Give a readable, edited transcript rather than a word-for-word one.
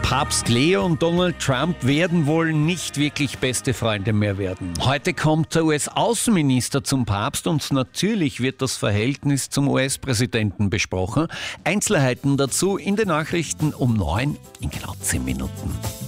Papst Leo und Donald Trump werden wohl nicht wirklich beste Freunde mehr werden. Heute kommt der US-Außenminister zum Papst und natürlich wird das Verhältnis zum US-Präsidenten besprochen. Einzelheiten dazu in den Nachrichten um 9 in genau 10 Minuten.